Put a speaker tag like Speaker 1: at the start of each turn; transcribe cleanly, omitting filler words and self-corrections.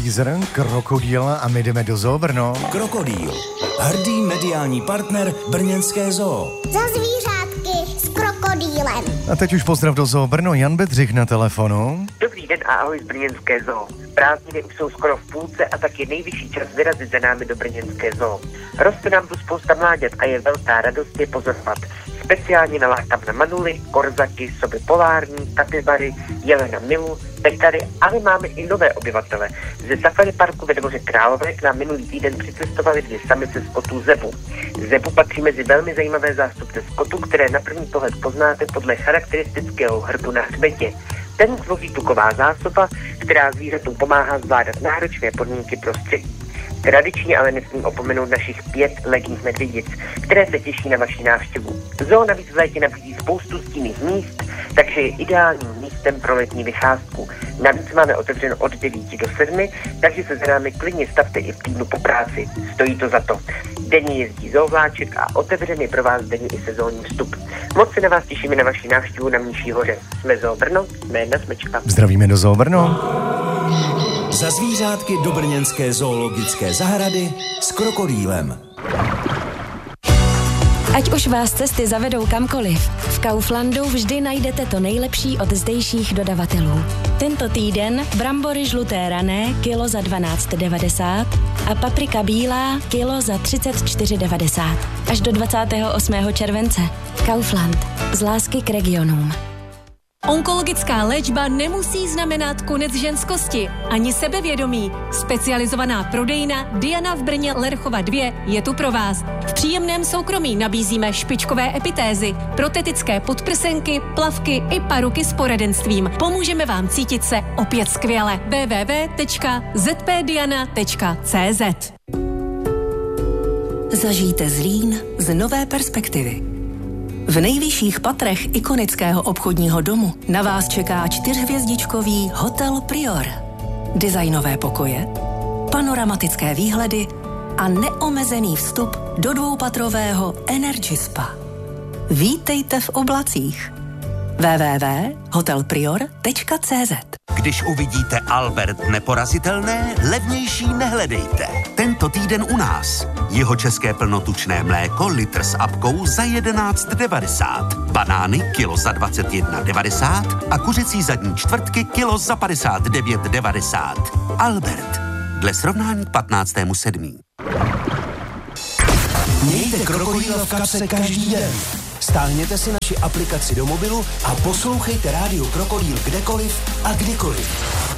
Speaker 1: teaser Krokodýla a my jdeme do zoo Brno.
Speaker 2: Krokodýl, hrdý mediální partner brněnské zoo.
Speaker 3: Za zvířátky s krokodýlem.
Speaker 1: A teď už pozdrav do zoo Brno, Jan Bedřich na telefonu.
Speaker 4: Dobrý den a ahoj z brněnské zoo. Prázdniny už jsou skoro v půlce a tak je nejvyšší čas vyrazit za námi do brněnské zoo. Roste nám tu spousta mláďat a je velká radost je pozorovat. Speciálně nalákám na manuly, korzaky, soby polární, kapibary, jelena milu, pekary, ale máme i nové obyvatele. Ze safari parku ve Dvoře Králové k nám minulý týden přicestovali 2 samice skotů zebu. Zebu patří mezi velmi zajímavé zástupce skotů, které na první pohled poznáte podle charakteristického hrbu na hřbetě. Ten tvoří tuková zásoba, která zvířatům pomáhá zvládat náročné podmínky prostředí. Tradičně ale nesmím opomenout našich 5 ledních medvědic, které se těší na vaši návštěvu. Zoo navíc v létě nabízí spoustu stinných míst, takže je ideálním místem pro letní vycházku. Navíc máme otevřeno od 9 do 7, takže se za námi klidně stavte i v týdnu po práci. Stojí to za to. Denně jezdí zoovláček a otevřený pro vás denně i sezónní vstup. Moc se na vás těšíme na vaši návštěvu na Mniší hoře. Jsme Zoo Brno, jsme jedna smečka.
Speaker 1: Zdravíme do zoo Brno.
Speaker 2: Za zvířátky do brněnské zoologické zahrady s krokodýlem.
Speaker 5: Ať už vás cesty zavedou kamkoliv, v Kauflandu vždy najdete to nejlepší od zdejších dodavatelů. Tento týden brambory žluté rané kilo za 12,90 a paprika bílá kilo za 34,90. Až do 28. července. Kaufland. Z lásky k regionům.
Speaker 6: Onkologická léčba nemusí znamenat konec ženskosti ani sebevědomí. Specializovaná prodejna Diana v Brně Lerchova 2 je tu pro vás. V příjemném soukromí nabízíme špičkové epitézy, protetické podprsenky, plavky i paruky s poradenstvím. Pomůžeme vám cítit se opět skvěle. www.zpdiana.cz.
Speaker 7: Zažijte Zlín z nové perspektivy. V nejvyšších patrech ikonického obchodního domu na vás čeká 4hvězdičkový Hotel Prior. Designové pokoje, panoramatické výhledy a neomezený vstup do 2patrového Energy Spa. Vítejte v oblacích. www.hotelprior.cz.
Speaker 8: Když uvidíte Albert neporazitelné, levnější nehledejte. Tento týden u nás. Jeho české plnotučné mléko litr s apkou za 11,90. Banány kilo za 21,90 a kuřecí zadní čtvrtky kilo za 59,90. Albert. Dle srovnání k 15.7.
Speaker 2: Mějte krokodýla v kapse každý den. Stáhněte si naši aplikaci do mobilu a poslouchejte rádio Krokodýl kdekoliv a kdykoliv.